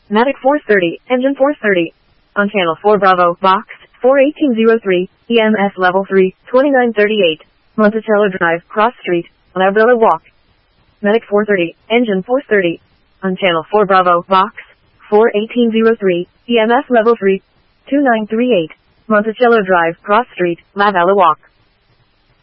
Matic 430, engine 430. On channel 4 Bravo, box, 41803, EMS level 3, 2938. Monticello Drive, Cross Street, La Bella Walk. Medic 430, engine 430. On channel 4 Bravo, box, 41803, EMS level 3, 2938. Monticello Drive, Cross Street, La Bella Walk.